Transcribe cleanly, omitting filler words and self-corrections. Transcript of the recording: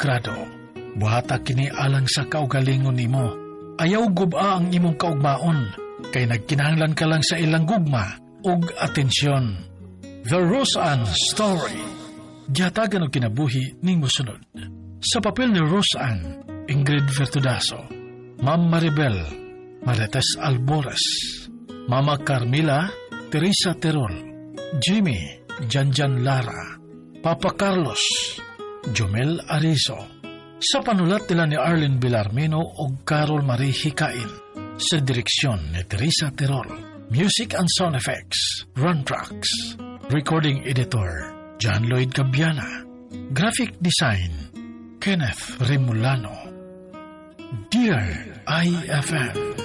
grado. Buhata kini alang sa kaugalingon nimo. Ayaw guba ang imong kaugmaon, kay nagkinahanglan ka lang sa ilang gugma ug atensyon. The Rose Ann Story. Gihatagan og kinabuhi ning mosunod. Sa papel ni Rose Ann, Ingrid Vertudaso, Ma'am Maribel, Marites Albores, Mama Carmila, Teresa Terol, Jimmy, Janjan Lara, Papa Carlos, Jomel Arizo. Sa panulat nila ni Arlene Villarmino ug Carol Marie Hikain. Sa direksyon ni Teresa Terol. Music and sound effects, Ron Trax. Recording editor, John Lloyd Gabiana. Graphic design, Kenneth Remulano. Dear IFM.